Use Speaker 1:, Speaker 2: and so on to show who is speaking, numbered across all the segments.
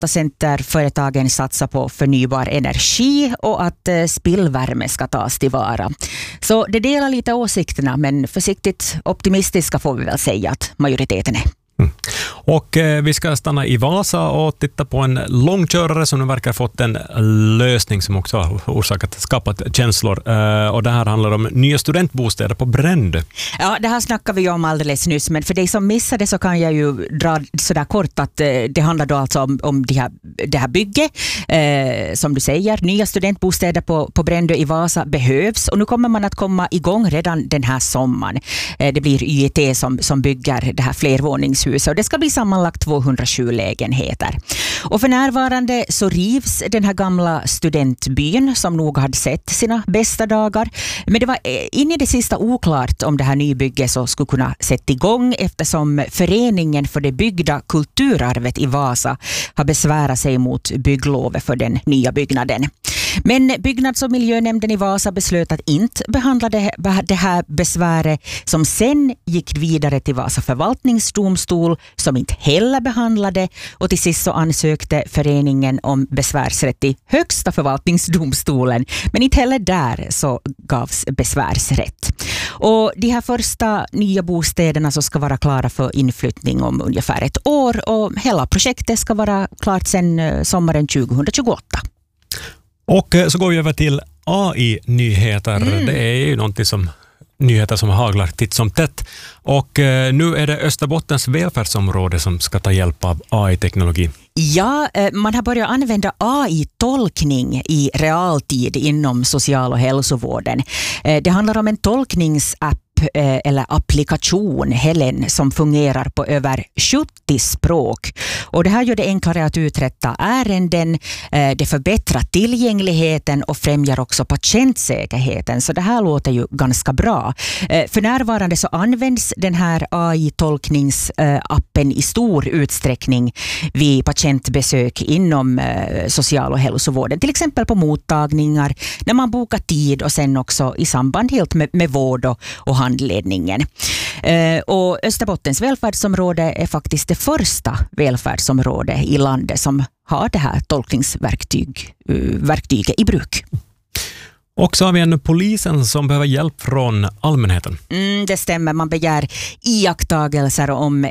Speaker 1: datacenterföretagen satsar på förnybar energi och att spillvärme ska tas tillvara. Så det delar lite åsikterna, men försiktigt optimistiska får vi väl säga att majoriteten är.
Speaker 2: Och vi ska stanna i Vasa och titta på en långkörare som nu verkar ha fått en lösning som också har skapat känslor. Och det här handlar om nya studentbostäder på Brändö.
Speaker 1: Ja, det här snackar vi om alldeles nyss, men för dig som missade så kan jag ju dra sådär kort att det handlar då alltså om det här bygget. Som du säger, nya studentbostäder på Brändö i Vasa behövs, och nu kommer man att komma igång redan den här sommaren. Det blir YIT som bygger det här flervåningshuset, och det ska bli sammanlagt 207 lägenheter. Och för närvarande så rivs den här gamla studentbyn som nog hade sett sina bästa dagar. Men det var in i det sista oklart om det här nybygget så skulle kunna sätta igång, eftersom föreningen för det byggda kulturarvet i Vasa har besvärat sig mot bygglovet för den nya byggnaden. Men byggnads- och miljönämnden i Vasa beslöt att inte behandla det här besväret, som sen gick vidare till Vasa förvaltningsdomstol som inte heller behandlade, och till sist så ansökte föreningen om besvärsrätt i högsta förvaltningsdomstolen, men inte heller där så gavs besvärsrätt. Och de här första nya bostäderna så ska vara klara för inflyttning om ungefär ett år, och hela projektet ska vara klart sedan sommaren 2028.
Speaker 2: Och så går vi över till AI-nyheter. Det är ju nyheter som haglar titt som tätt. Och nu är det Österbottens välfärdsområde som ska ta hjälp av AI-teknologi.
Speaker 1: Ja, man har börjat använda AI-tolkning i realtid inom social- och hälsovården. Det handlar om en tolkningsapp eller applikation, Helen, som fungerar på över 70 språk. Och det här gör det enklare att uträtta ärenden, det förbättrar tillgängligheten och främjar också patientsäkerheten. Så det här låter ju ganska bra. För närvarande så används den här AI-tolkningsappen i stor utsträckning vid patientbesök inom social- och hälsovården. Till exempel på mottagningar, när man bokar tid, och sen också i samband helt med vård och handledningen. Och Österbottens välfärdsområde är faktiskt det första välfärdsområde i landet som har det här tolkningsverktyget i bruk.
Speaker 2: Och så har vi en polisen som behöver hjälp från allmänheten.
Speaker 1: Det stämmer, man begär iakttagelser om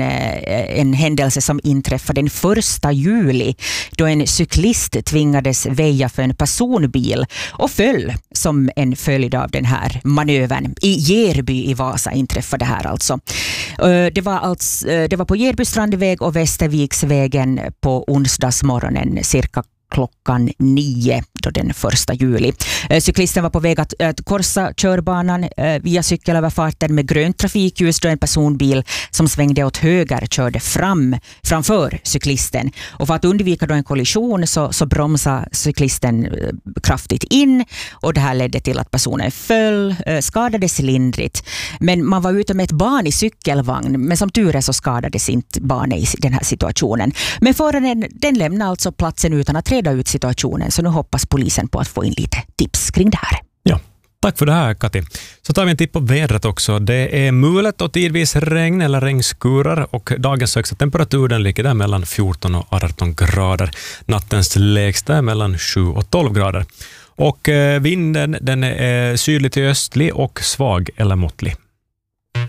Speaker 1: en händelse som inträffade den 1 juli då en cyklist tvingades väja för en personbil och föll som en följd av den här manövern. I Järby i Vasa inträffade det här alltså. Det var på Järby Strandväg och Västerviksvägen på onsdagsmorgonen cirka klockan 9 då den 1 juli. Cyklisten var på väg att korsa körbanan via cykelöverfarten med grönt trafikljus då en personbil som svängde åt höger körde framför cyklisten. Och för att undvika då en kollision så bromsade cyklisten kraftigt in, och det här ledde till att personen föll, skadades lindrigt. Men man var ute med ett barn i cykelvagn, men som tur är så skadades inte barnet i den här situationen. Men föraren den lämnade alltså platsen utan att reda ut situationen, så nu hoppas polisen på att få in lite tips kring det här.
Speaker 2: Ja, tack för det här, Kati. Så tar vi en titt på vädret också. Det är mulet och tidvis regn eller regnskurar, och dagens högsta temperatur den ligger där mellan 14 och 18 grader. Nattens lägsta är mellan 7 och 12 grader. Och vinden den är sydlig till östlig och svag eller måttlig.